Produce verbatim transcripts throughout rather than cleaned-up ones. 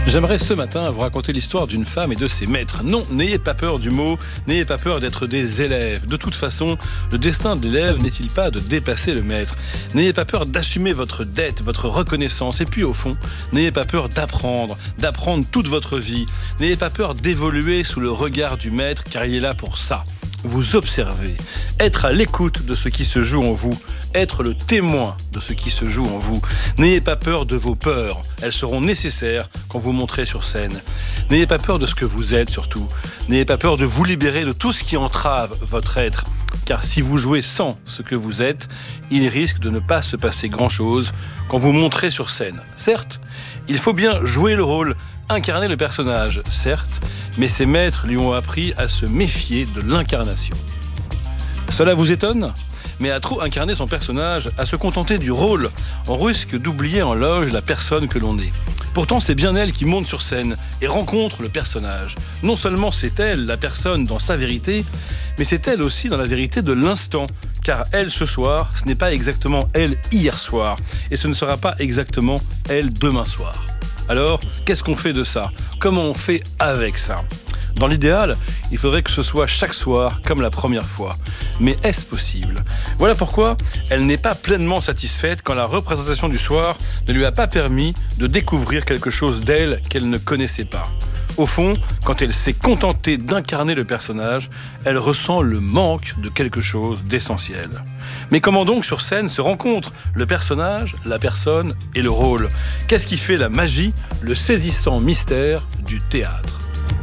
J'aimerais ce matin vous raconter l'histoire d'une femme et de ses maîtres. Non, n'ayez pas peur du mot, n'ayez pas peur d'être des élèves. De toute façon, le destin de l'élève n'est-il pas de dépasser le maître? N'ayez pas peur d'assumer votre dette, votre reconnaissance. Et puis au fond, n'ayez pas peur d'apprendre, d'apprendre toute votre vie. N'ayez pas peur d'évoluer sous le regard du maître, car il est là pour ça. Vous observer, être à l'écoute de ce qui se joue en vous, être le témoin de ce qui se joue en vous. N'ayez pas peur de vos peurs, elles seront nécessaires quand vous monterez sur scène. N'ayez pas peur de ce que vous êtes surtout. N'ayez pas peur de vous libérer de tout ce qui entrave votre être. Car si vous jouez sans ce que vous êtes, il risque de ne pas se passer grand-chose quand vous monterez sur scène. Certes, il faut bien jouer le rôle, incarner le personnage, certes, mais ses maîtres lui ont appris à se méfier de l'incarnation. Cela vous étonne ? Mais à trop incarner son personnage, à se contenter du rôle, on risque d'oublier en loge la personne que l'on est. Pourtant, c'est bien elle qui monte sur scène et rencontre le personnage. Non seulement c'est elle, la personne, dans sa vérité, mais c'est elle aussi dans la vérité de l'instant. Car elle, ce soir, ce n'est pas exactement elle hier soir. Et ce ne sera pas exactement elle demain soir. Alors, qu'est-ce qu'on fait de ça ? Comment on fait avec ça ? Dans l'idéal, il faudrait que ce soit chaque soir comme la première fois. Mais est-ce possible ? Voilà pourquoi elle n'est pas pleinement satisfaite quand la représentation du soir ne lui a pas permis de découvrir quelque chose d'elle qu'elle ne connaissait pas. Au fond, quand elle s'est contentée d'incarner le personnage, elle ressent le manque de quelque chose d'essentiel. Mais comment donc sur scène se rencontrent le personnage, la personne et le rôle ? Qu'est-ce qui fait la magie, le saisissant mystère du théâtre ?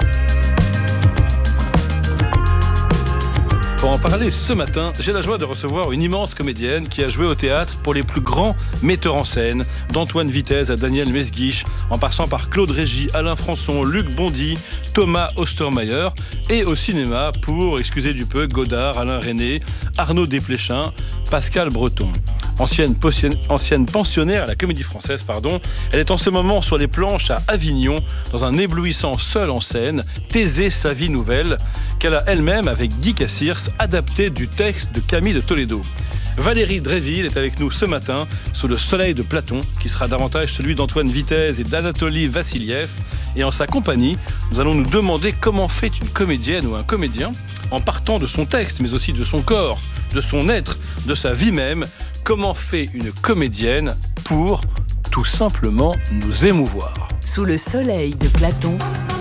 Pour en parler ce matin, j'ai la joie de recevoir une immense comédienne qui a joué au théâtre pour les plus grands metteurs en scène, d'Antoine Vitez à Daniel Mesguich, en passant par Claude Régis, Alain Françon, Luc Bondy, Thomas Ostermayer, et au cinéma pour, excusez du peu, Godard, Alain Resnais, Arnaud Desplechin, Pascal Breton. Ancienne, ancienne pensionnaire à la Comédie Française, pardon, elle est en ce moment sur les planches à Avignon, dans un éblouissant seul en scène, Thésée, sa vie nouvelle, qu'elle a elle-même, avec Guy Cassirs, adapté du texte de Camille de Toledo. Valérie Dréville est avec nous ce matin, sous le soleil de Platon, qui sera davantage celui d'Antoine Vitez et d'Anatoly Vassiliev. Et en sa compagnie, nous allons nous demander comment fait une comédienne ou un comédien, en partant de son texte, mais aussi de son corps, de son être, de sa vie même, comment fait une comédienne pour, tout simplement, nous émouvoir. Sous le soleil de Platon,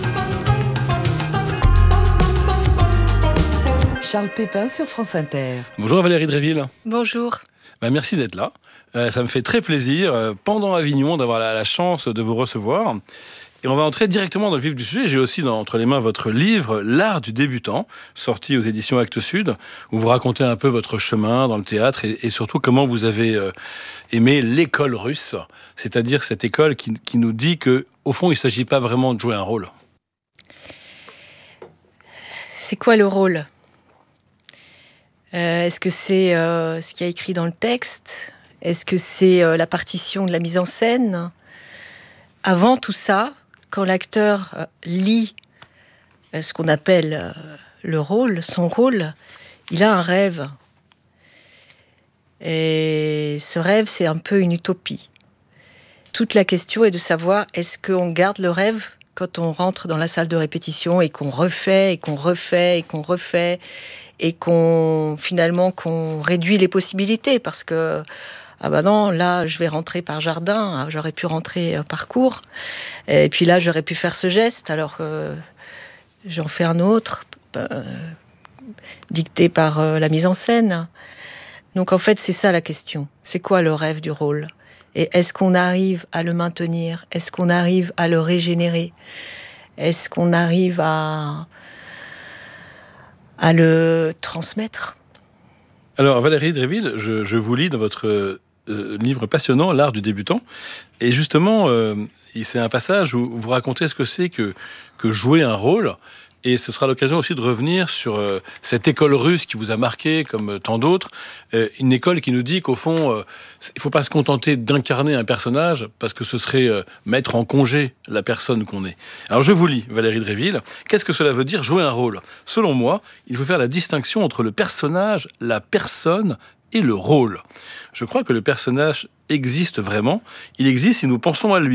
Charles Pépin sur France Inter. Bonjour Valérie Dréville. Bonjour. Ben, merci d'être là. Euh, ça me fait très plaisir, euh, pendant Avignon, d'avoir la, la chance de vous recevoir. Et on va entrer directement dans le vif du sujet. J'ai aussi dans, entre les mains votre livre « L'art du débutant », sorti aux éditions Actes Sud, où vous racontez un peu votre chemin dans le théâtre et, et surtout comment vous avez euh, aimé l'école russe, c'est-à-dire cette école qui, qui nous dit qu'au fond, il ne s'agit pas vraiment de jouer un rôle. C'est quoi le rôle ? euh, Est-ce que c'est euh, ce qu'il y a écrit dans le texte ? Est-ce que c'est euh, la partition de la mise en scène ? Avant tout ça, quand l'acteur euh, lit euh, ce qu'on appelle euh, le rôle, son rôle, il a un rêve. Et ce rêve, c'est un peu une utopie. Toute la question est de savoir, est-ce qu'on garde le rêve quand on rentre dans la salle de répétition et qu'on refait, et qu'on refait, et qu'on refait, et qu'on, finalement, qu'on réduit les possibilités, parce que ah ben non, là, je vais rentrer par jardin, j'aurais pu rentrer par cour, et puis là, j'aurais pu faire ce geste, alors euh, j'en fais un autre, euh, dicté par euh, la mise en scène. Donc en fait, c'est ça la question. C'est quoi le rêve du rôle ? Et est-ce qu'on arrive à le maintenir ? Est-ce qu'on arrive à le régénérer ? Est-ce qu'on arrive à, à le transmettre ? Alors Valérie Dréville, je, je vous lis dans votre euh, livre passionnant, L'art du débutant. Et justement, euh, c'est un passage où vous racontez ce que c'est que, que jouer un rôle. Et ce sera l'occasion aussi de revenir sur euh, cette école russe qui vous a marqué, comme tant d'autres. Euh, une école qui nous dit qu'au fond, euh, il ne faut pas se contenter d'incarner un personnage, parce que ce serait euh, mettre en congé la personne qu'on est. Alors je vous lis, Valérie Dréville. Qu'est-ce que cela veut dire, jouer un rôle ? Selon moi, il faut faire la distinction entre le personnage, la personne et le rôle. Je crois que le personnage existe vraiment. Il existe si nous pensons à lui.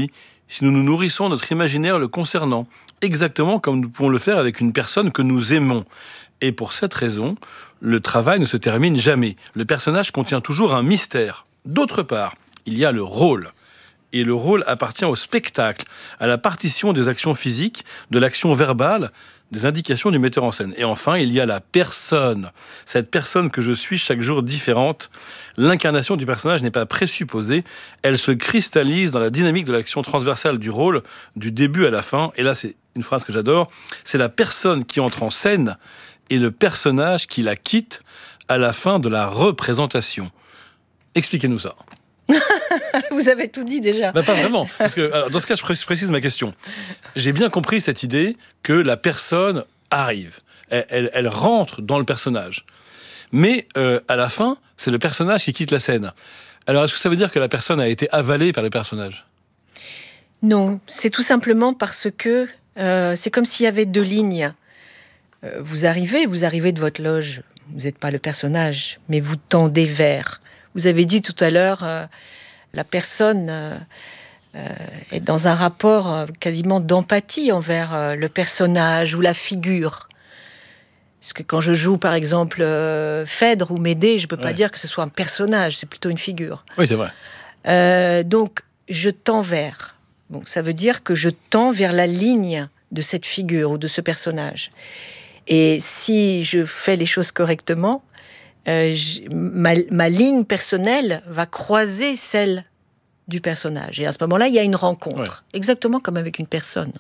si nous nous nourrissons notre imaginaire le concernant, exactement comme nous pouvons le faire avec une personne que nous aimons. Et pour cette raison, le travail ne se termine jamais. Le personnage contient toujours un mystère. D'autre part, il y a le rôle. Et le rôle appartient au spectacle, à la partition des actions physiques, de l'action verbale, des indications du metteur en scène. Et enfin, il y a la personne. Cette personne que je suis chaque jour différente. L'incarnation du personnage n'est pas présupposée. Elle se cristallise dans la dynamique de l'action transversale du rôle, du début à la fin. Et là, c'est une phrase que j'adore. C'est la personne qui entre en scène et le personnage qui la quitte à la fin de la représentation. Expliquez-nous ça. Vous avez tout dit déjà. Ben, pas vraiment. Parce que, alors, dans ce cas, je précise ma question. J'ai bien compris cette idée que la personne arrive. Elle, elle, elle rentre dans le personnage. Mais euh, à la fin, c'est le personnage qui quitte la scène. Alors, est-ce que ça veut dire que la personne a été avalée par le personnage ? Non, c'est tout simplement parce que euh, c'est comme s'il y avait deux lignes. Euh, vous arrivez, vous arrivez de votre loge. Vous n'êtes pas le personnage, mais vous tendez vers. Vous avez dit tout à l'heure, euh, la personne euh, euh, est dans un rapport euh, quasiment d'empathie envers euh, le personnage ou la figure. Parce que quand je joue, par exemple, euh, Phèdre ou Médée, je ne peux pas ouais. dire que ce soit un personnage, c'est plutôt une figure. Oui, c'est vrai. Euh, donc, je tends vers. Bon, ça veut dire que je tends vers la ligne de cette figure ou de ce personnage. Et si je fais les choses correctement, Euh, j- ma, ma ligne personnelle va croiser celle du personnage. Et à ce moment-là, il y a une rencontre. Ouais. Exactement comme avec une personne.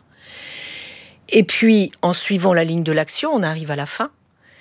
Et puis, en suivant la ligne de l'action, on arrive à la fin.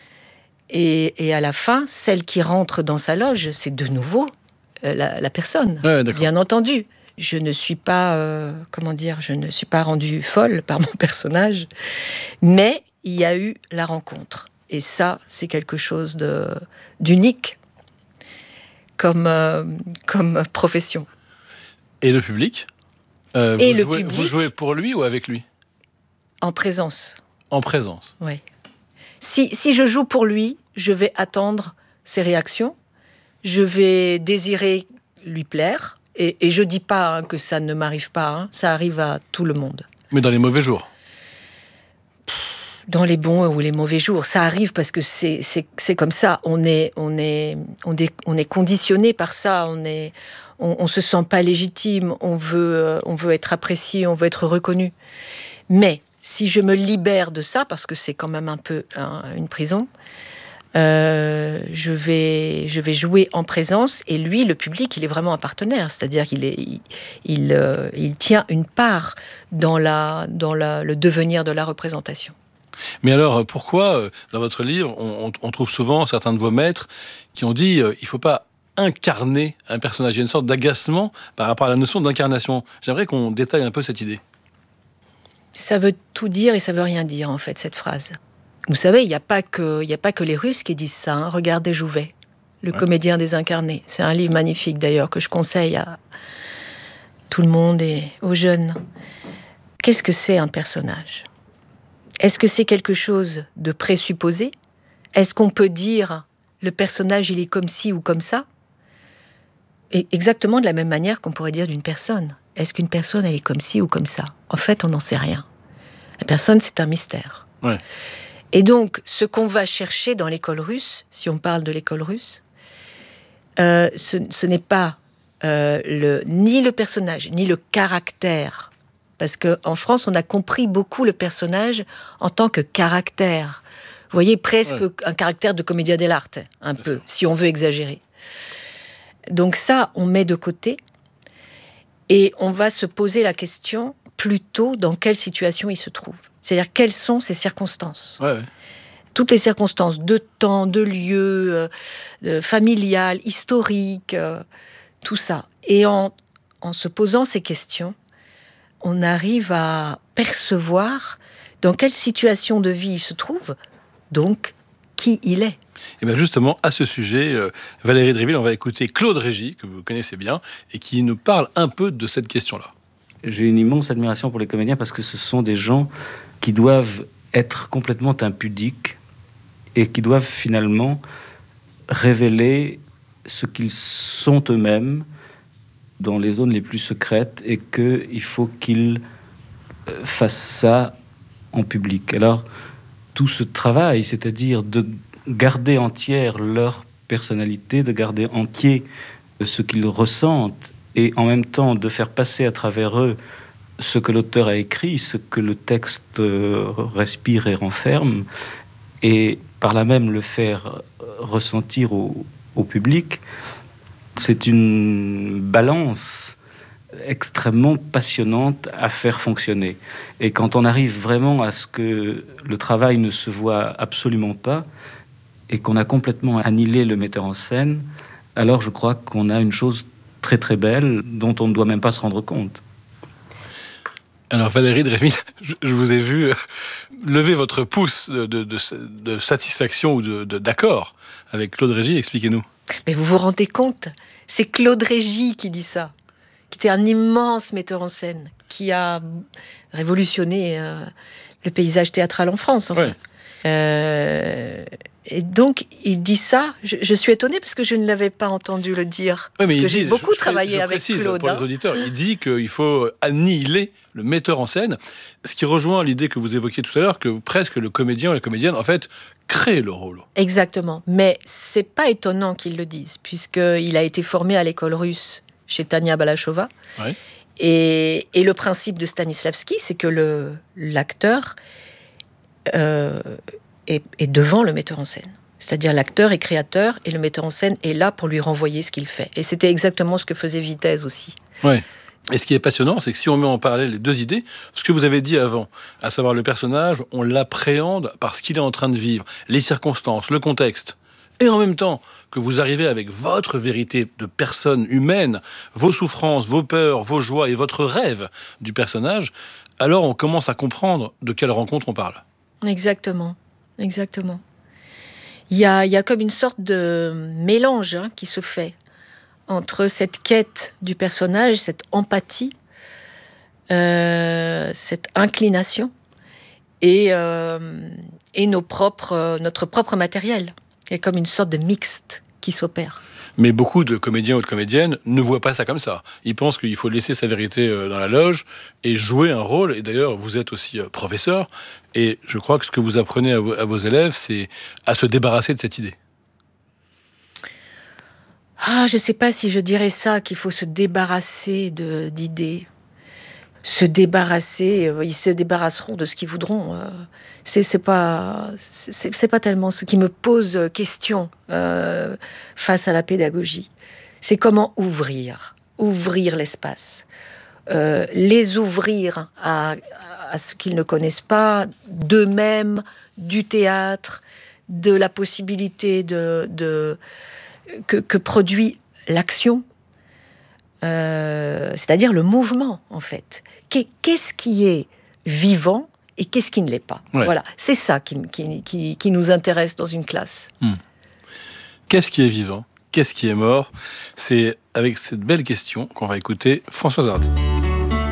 Et, et à la fin, celle qui rentre dans sa loge, c'est de nouveau euh, la, la personne. Ouais, bien entendu. Je ne suis pas, euh, comment dire, je ne suis pas rendue folle par mon personnage. Mais il y a eu la rencontre. Et ça, c'est quelque chose de, d'unique comme, euh, comme profession. Et le public euh, Et vous le jouez, public vous jouez pour lui ou avec lui ? En présence. En présence. Oui. Si, si je joue pour lui, je vais attendre ses réactions. Je vais désirer lui plaire. Et, et je ne dis pas hein, que ça ne m'arrive pas. Hein, ça arrive à tout le monde. Mais dans les mauvais jours ? Dans les bons ou les mauvais jours, ça arrive parce que c'est c'est c'est comme ça. On est on est on est on est conditionné par ça. On est on, on se sent pas légitime. On veut on veut être apprécié. On veut être reconnu. Mais si je me libère de ça, parce que c'est quand même un peu un, une prison, euh, je vais je vais jouer en présence. Et lui, le public, il est vraiment un partenaire. C'est-à-dire qu'il est il il, euh, il tient une part dans la dans la, le devenir de la représentation. Mais alors, pourquoi, dans votre livre, on, on trouve souvent certains de vos maîtres qui ont dit euh, il ne faut pas incarner un personnage. Il y a une sorte d'agacement par rapport à la notion d'incarnation. J'aimerais qu'on détaille un peu cette idée. Ça veut tout dire et ça veut rien dire, en fait, cette phrase. Vous savez, il n'y a pas que, il n'y a pas que les Russes qui disent ça. Hein. Regardez Jouvet, le ouais. comédien désincarné. C'est un livre magnifique, d'ailleurs, que je conseille à tout le monde et aux jeunes. Qu'est-ce que c'est un personnage ? Est-ce que c'est quelque chose de présupposé ? Est-ce qu'on peut dire le personnage il est comme ci ou comme ça ? Et exactement de la même manière qu'on pourrait dire d'une personne. Est-ce qu'une personne elle est comme ci ou comme ça ? En fait, on n'en sait rien. La personne, c'est un mystère. Ouais. Et donc, ce qu'on va chercher dans l'école russe, si on parle de l'école russe, euh, ce, ce n'est pas euh, le, ni le personnage, ni le caractère. Parce qu'en France, on a compris beaucoup le personnage en tant que caractère. Vous voyez, presque ouais. un caractère de commedia dell'arte, un Bien peu, sûr. Si on veut exagérer. Donc ça, on met de côté. Et on va se poser la question, plutôt, dans quelle situation il se trouve. C'est-à-dire, quelles sont ces circonstances ? ouais, ouais. Toutes les circonstances de temps, de lieu, euh, familiales, historiques, euh, tout ça. Et en, en se posant ces questions, on arrive à percevoir dans quelle situation de vie il se trouve, donc qui il est. Et bien justement, à ce sujet, euh, Valérie Dréville, on va écouter Claude Régis, que vous connaissez bien, et qui nous parle un peu de cette question-là. J'ai une immense admiration pour les comédiens parce que ce sont des gens qui doivent être complètement impudiques et qui doivent finalement révéler ce qu'ils sont eux-mêmes dans les zones les plus secrètes et qu'il faut qu'ils fassent ça en public. Alors, tout ce travail, c'est-à-dire de garder entière leur personnalité, de garder entier ce qu'ils ressentent et en même temps de faire passer à travers eux ce que l'auteur a écrit, ce que le texte respire et renferme, et par là même le faire ressentir au, au public, c'est une balance extrêmement passionnante à faire fonctionner. Et quand on arrive vraiment à ce que le travail ne se voit absolument pas et qu'on a complètement annihilé le metteur en scène, alors je crois qu'on a une chose très très belle dont on ne doit même pas se rendre compte. Alors Valérie Dréville, je, je vous ai vu lever votre pouce de, de, de, de satisfaction ou de, de, d'accord avec Claude Régis. Expliquez-nous. Mais vous vous rendez compte ? C'est Claude Régis qui dit ça, qui était un immense metteur en scène, qui a révolutionné euh, le paysage théâtral en France. Enfin. Ouais. Euh, et donc, il dit ça. Je, je suis étonnée parce que je ne l'avais pas entendu le dire. Oui, mais parce que dit, j'ai beaucoup je, je, travaillé je avec précise Claude. Pour hein. les auditeurs, il dit qu'il faut annihiler le metteur en scène, ce qui rejoint l'idée que vous évoquiez tout à l'heure, que presque le comédien ou la comédienne, en fait, crée le rôle. Exactement. Mais c'est pas étonnant qu'il le dise, puisqu'il a été formé à l'école russe chez Tania Balachova. Ouais. Et, et le principe de Stanislavski, c'est que le, l'acteur euh, est, est devant le metteur en scène. C'est-à-dire l'acteur est créateur et le metteur en scène est là pour lui renvoyer ce qu'il fait. Et c'était exactement ce que faisait Vitesse aussi. Ouais. Et ce qui est passionnant, c'est que si on met en parallèle les deux idées, ce que vous avez dit avant, à savoir le personnage, on l'appréhende par ce qu'il est en train de vivre, les circonstances, le contexte. Et en même temps, que vous arrivez avec votre vérité de personne humaine, vos souffrances, vos peurs, vos joies et votre rêve du personnage, alors on commence à comprendre de quelle rencontre on parle. Exactement, exactement. Il y a, il y a comme une sorte de mélange hein, qui se fait entre cette quête du personnage, cette empathie, euh, cette inclination et, euh, et nos propres, notre propre matériel. Il y a comme une sorte de mixte qui s'opère. Mais beaucoup de comédiens ou de comédiennes ne voient pas ça comme ça. Ils pensent qu'il faut laisser sa vérité dans la loge et jouer un rôle. Et d'ailleurs, vous êtes aussi professeur. Et je crois que ce que vous apprenez à vos, à vos élèves, c'est à se débarrasser de cette idée. Ah, je ne sais pas si je dirais ça, qu'il faut se débarrasser de, d'idées. Se débarrasser, ils se débarrasseront de ce qu'ils voudront. C'est, c'est pas, c'est, c'est pas tellement ce qui me pose question euh, face à la pédagogie. C'est comment ouvrir, ouvrir l'espace, euh, les ouvrir à, à ce qu'ils ne connaissent pas, d'eux-mêmes, du théâtre, de la possibilité de, de que, que produit l'action. Euh, c'est-à-dire le mouvement, en fait. Qu'est-ce qui est vivant et qu'est-ce qui ne l'est pas ? Ouais. Voilà, c'est ça qui, qui, qui, qui nous intéresse dans une classe. Hmm. Qu'est-ce qui est vivant ? Qu'est-ce qui est mort ? C'est avec cette belle question qu'on va écouter Françoise Hardy.